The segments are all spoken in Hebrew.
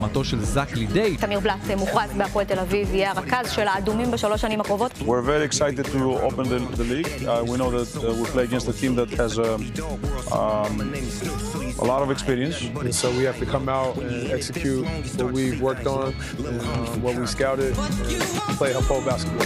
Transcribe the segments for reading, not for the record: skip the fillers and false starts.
מטו של זק לידי. תמיר בלאט מוכרז בהפועל תל אביב, יהיה הרכז של האדומים בשלוש שנים הקרובות. We're very excited to open the league. We know that we play against a team that has a lot of experience. And so we have to come out and execute what we've worked on and what we scouted and play Hapoel basketball.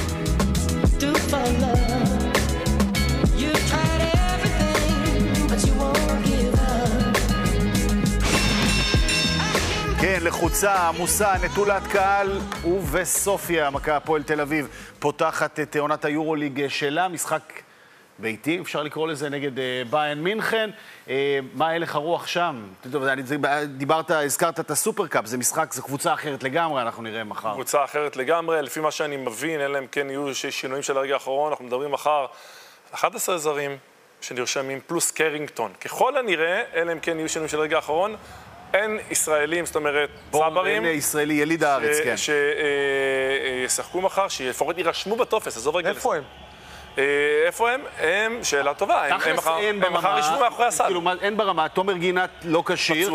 כן, לחוצה, עמוסה, נטולת קהל, ובסופיה, מכבי הפועל תל אביב פותחת את עונת היורוליג שלה, משחק ביתי, אפשר לקרוא לזה, נגד ביירן מינכן. מה הלך הרוח שם? דיברת, הזכרת את הסופרקאפ, זה משחק, זה קבוצה אחרת לגמרי, אנחנו נראה מחר. קבוצה אחרת לגמרי, לפי מה שאני מבין, אלא אם כן יהיו שינויים של הרגע האחרון, אנחנו מדברים מחר 11 זרים שנרשמים פלוס קרינגטון. ככל הנראה, אלא אם כן יהיו שינויים של הרגע האחרון, אין ישראלים, זאת אומרת, צברים. אין ישראלי, יליד הארץ, כן. שישחקו מחר, שלפחות יירשמו בטופס, עזוב רגע. איפה הם? איפה הם? הם, שאלה טובה. הם מחר ישבו מאחורי הסל. כאילו, אין ברמה, תומר גינת לא כשיר,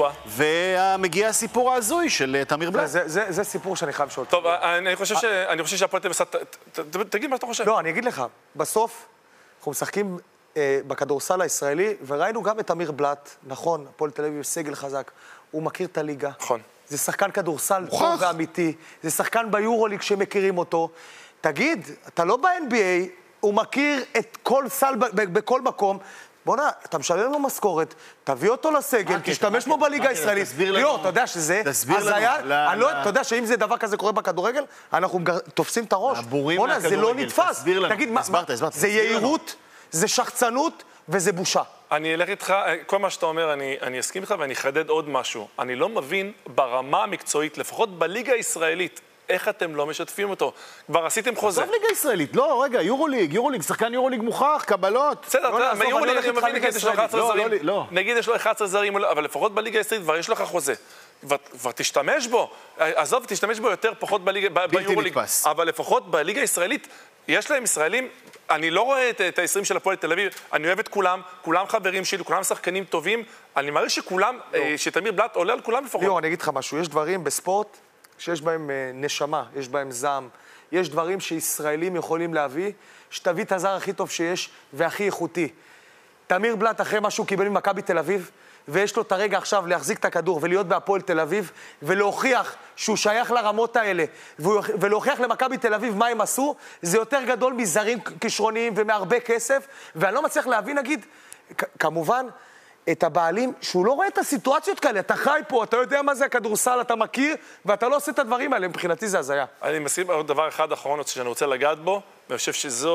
ומגיע הסיפור ההזוי של תמיר בלאט. זה סיפור שאני חייב לשאול. טוב, אני חושב שהפועל תל אביב, תגיד מה אתה חושב. לא, אני אגיד לך, בסוף אנחנו משחקים בכדורסל הישראלי, וראינו גם את תמיר בלאט, נכון, הפועל תל אביב סגל חזק, הוא מכיר את הליגה. נכון. זה שחקן כדורסל טוב ואמיתי, זה שחקן ביורוליג שמכירים אותו. תגיד, אתה לא ב-NBA, הוא מכיר את כל סל בכל מקום. בוא'נה, אתה משלם לו משכורת, תביא אותו לסגל, תשתמש בו בליגה הישראלית. ליאור, אתה יודע שזה... תסביר לנו. אתה יודע שאם זה דבר כזה קורה בכדורגל, אנחנו תופסים את הראש. בוא'נה, זה לא נתפס. תגיד, זה יהירות, זה שחצנות וזה בושה. אני אלך איתך, כל מה שאתה אומר, אני אסכים איתך ואני אחדד עוד משהו. אני לא מבין ברמה המקצועית, לפחות בליגה הישראלית, איך אתם לא משתפים אותו? כבר עשיתם חוזה. עזוב ליגה ישראלית, לא, רגע, יורוליג, שחקן יורוליג מוכח, קבלות. בסדר, מיורוליג אני מבין, נגיד יש לו 11 זרים. נגיד יש לו 11 זרים, אבל לפחות בליגה הישראלית כבר יש לך חוזה. כבר תשתמש בו. עזוב, תשתמש בו יותר, פחות ביורוליג. אבל לפחות בליגה הישראלית, יש להם ישראלים, אני לא רואה את ה-20 של הפועל תל אביב, אני אוהב את כולם, כולם חברים שלי, כולם שחקנים טובים, אני מעריך שכולם, שתמיר בלאט עולה על כולם לפחות. ליאור, אני אגיד לך משהו, יש דברים בספורט שיש בהם נשמה, יש בהם זעם, יש דברים שישראלים יכולים להביא, שתביא את הזר הכי טוב שיש והכי איכותי. תמיר בלאט אחרי מה שהוא קיבל ממכבי תל אביב, ויש לו את הרגע עכשיו להחזיק את הכדור ולהיות בהפועל תל אביב, ולהוכיח שהוא שייך לרמות האלה, ולהוכיח למכבי תל אביב מה הם עשו, זה יותר גדול מזרים כישרוניים ומהרבה כסף, ואני לא מצליח להבין, נגיד, כמובן, את הבעלים, שהוא לא רואה את הסיטואציות כאלה, אתה חי פה, אתה יודע מה זה הכדורסל, אתה מכיר, ואתה לא עושה את הדברים האלה, מבחינתי זה הזיה. אני מסכים עוד דבר אחד אחרון שאני רוצה לגעת בו, ואני חושב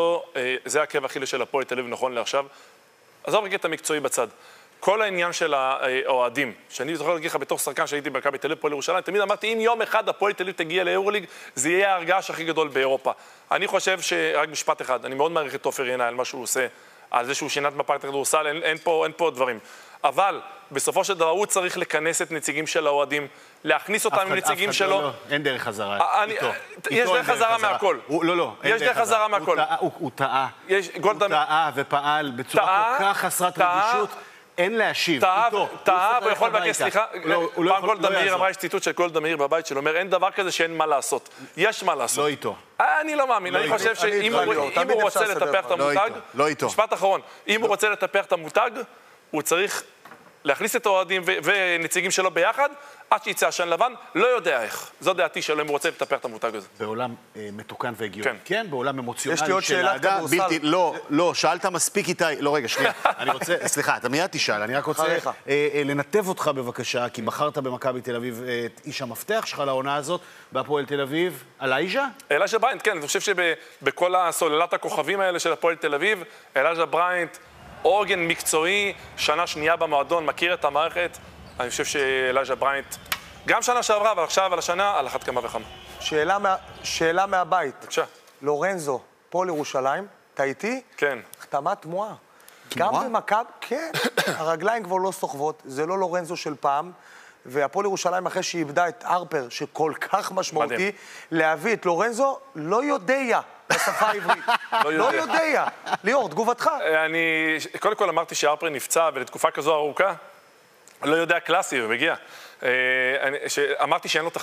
שזה העקב אכילס של הפועל תל אביב נכון לעכשיו. עזוב רגע את המקצועי בצד. כל העניין של האוהדים, שאני זוכר להגיד לך בתור שחקן שהייתי במכבי תל אביב, הפועל ירושלים, תמיד אמרתי, אם יום אחד הפועל תל אביב תגיע ליורוליג, זה יהיה ההרגש הכי גדול באירופה. אני חושב שרק משפט אחד, אני מאוד מעריך את עופר ינאי על מה שהוא עושה, על זה שהוא שינה את מפת הכדורסל, אין פה דברים. אבל בסופו של דבר הוא צריך לכנס את נציגים של האוהדים, להכניס אותם עם נציגים שלו. אין דרך חזרה. יש דרך חזרה מהכל. לא, יש דרך חזרה מהכל. הוא טעה. הוא טעה ופעל בצורה כל כך חסרת רגישות. אין להשיב. טעה, הוא יכול לבקש סליחה. פעם גולדה מאיר אמרה, יש ציטוט של גולדה מאיר בבית שלו, אומר, אין דבר כזה שאין מה לעשות. יש מה לעשות. לא איתו. אני לא מאמין, אני חושב שאם הוא רוצה לטפח את המותג, משפט אחרון, אם הוא רוצה לטפח את המותג, הוא צריך להכניס את האוהדים ונציגים שלו ביחד, עד שיצא עשן לבן, לא יודע איך. זו דעתי שלו אם הוא רוצה לטפח את המותג הזה. בעולם מתוקן והגיוני. כן, בעולם אמוציונלי. יש לי עוד שאלת כדורסל. לא, שאלת מספיק איתי. לא, רגע, שנייה. אני רוצה, סליחה, אתה מיד תשאל. אני רק רוצה לנתב אותך בבקשה, כי בחרת במכבי תל אביב את איש המפתח שלך לעונה הזאת, בהפועל תל אביב. אלייז'ה? אלייז'ה בריינט, כן. אני חושב שבכל הסוללת הכוכבים האלה של הפועל תל אביב, אלייז'ה בריינט, אורגן מקצועי, שנה שנייה במועדון, מכיר את המערכת. אני חושב שאלייז'ה בריינט, גם שנה שעברה, אבל עכשיו על השנה, על אחת כמה וכמה. שאלה מהבית. בבקשה. לורנזו, פועל ירושלים, אתה איתי? כן. החתמה תמוהה. גם במכבי, כן, הרגליים כבר לא סוחבות, זה לא לורנזו של פעם, והפועל ירושלים אחרי שהיא איבדה את ארפר, שכל כך משמעותי, להביא את לורנזו, לא יודע. בשפה העברית. לא יודע. ליאור, תגובתך. אני, קודם כל אמרתי שארפר נפצע ולתקופה כזו ארוכה, לא יודע קלאסי, הוא מגיע. אמרתי שאין לו